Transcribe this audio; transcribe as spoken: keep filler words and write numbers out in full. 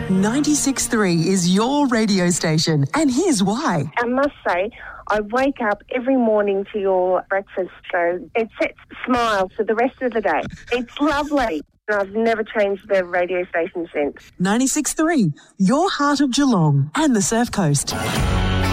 ninety-six point three is your radio station, and here's why. I must say, I wake up every morning to your breakfast show. It sets smiles for the rest of the day. It's lovely. I've never changed the radio station since. ninety-six point three, your heart of Geelong and the Surf Coast.